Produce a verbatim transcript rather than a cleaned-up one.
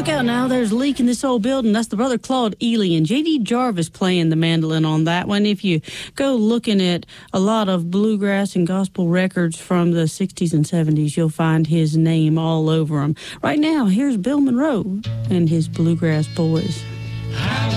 Look out now, there's a leak in this old building. That's the brother Claude Ely and J D Jarvis playing the mandolin on that one. If you go looking at a lot of bluegrass and gospel records from the sixties and seventies, you'll find his name all over them. Right now, here's Bill Monroe and his Bluegrass Boys.